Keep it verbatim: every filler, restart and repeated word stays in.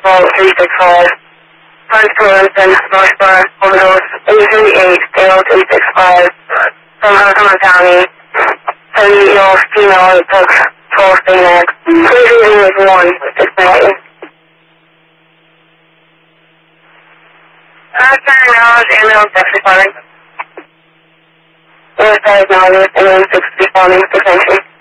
Volt three six five. First Williamson, Northborough, overdose, eight thirty-eight, Dale three six five. From Hurricane County, seventy-year-old female who took full Phoenix. Please reading is one, six ninety. Uh, sorry, now, ambulance six responding. It was diagnosed, ambulance six responding, six ninety.